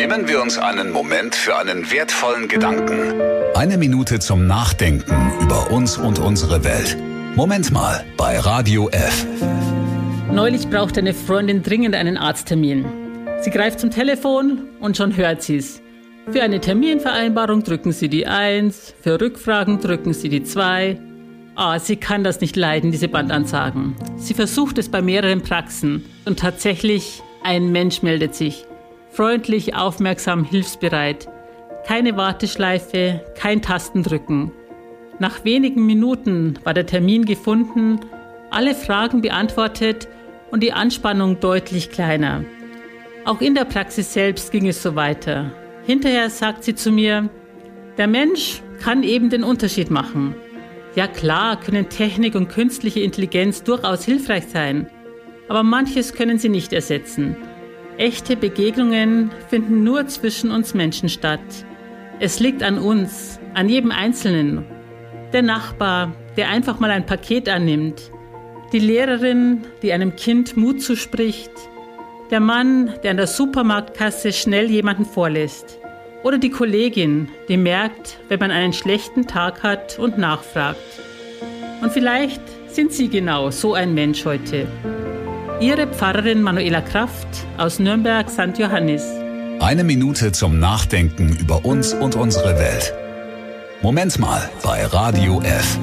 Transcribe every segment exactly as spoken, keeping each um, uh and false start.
Nehmen wir uns einen Moment für einen wertvollen Gedanken. Eine Minute zum Nachdenken über uns und unsere Welt. Moment mal bei Radio F. Neulich brauchte eine Freundin dringend einen Arzttermin. Sie greift zum Telefon und schon hört sie's. Für eine Terminvereinbarung drücken Sie die eins, für Rückfragen drücken Sie die zwei. Ah, sie kann das nicht leiden, diese Bandansagen. Sie versucht es bei mehreren Praxen und tatsächlich, ein Mensch meldet sich. Freundlich, aufmerksam, hilfsbereit. Keine Warteschleife, kein Tastendrücken. Nach wenigen Minuten war der Termin gefunden, alle Fragen beantwortet und die Anspannung deutlich kleiner. Auch in der Praxis selbst ging es so weiter. Hinterher sagt sie zu mir, der Mensch kann eben den Unterschied machen. Ja klar, können Technik und künstliche Intelligenz durchaus hilfreich sein, aber manches können sie nicht ersetzen. Echte Begegnungen finden nur zwischen uns Menschen statt. Es liegt an uns, an jedem Einzelnen. Der Nachbar, der einfach mal ein Paket annimmt. Die Lehrerin, die einem Kind Mut zuspricht. Der Mann, der an der Supermarktkasse schnell jemanden vorlässt. Oder die Kollegin, die merkt, wenn man einen schlechten Tag hat und nachfragt. Und vielleicht sind Sie genau so ein Mensch heute. Ihre Pfarrerin Manuela Kraft aus Nürnberg Sankt Johannis. Eine Minute zum Nachdenken über uns und unsere Welt. Moment mal bei Radio F.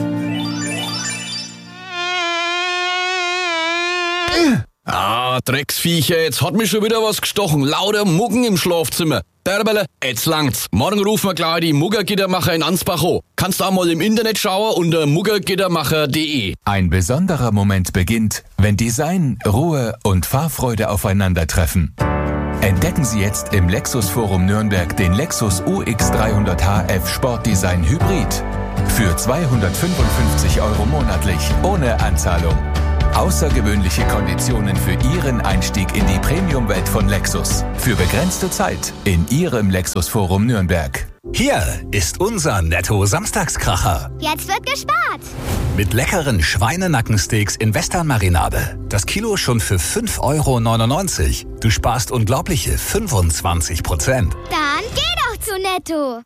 Ah, Drecksviecher, jetzt hat mich schon wieder was gestochen. Lauter Muggen im Schlafzimmer. Derbele, jetzt langt's. Morgen rufen wir gleich die Muggergittermacher in Ansbach an. Kannst du auch mal im Internet schauen unter muggergittermacher punkt de. Ein besonderer Moment beginnt, wenn Design, Ruhe und Fahrfreude aufeinandertreffen. Entdecken Sie jetzt im Lexus Forum Nürnberg den Lexus U X dreihundert H F Sportdesign Hybrid. Für zweihundertfünfundfünfzig Euro monatlich, ohne Anzahlung. Außergewöhnliche Konditionen für Ihren Einstieg in die Premium-Welt von Lexus. Für begrenzte Zeit in Ihrem Lexus Forum Nürnberg. Hier ist unser Netto-Samstagskracher. Jetzt wird gespart. Mit leckeren Schweinenackensteaks in Westernmarinade. Das Kilo schon für fünf Euro neunundneunzig. Du sparst unglaubliche fünfundzwanzig Prozent. Dann geh doch zu Netto.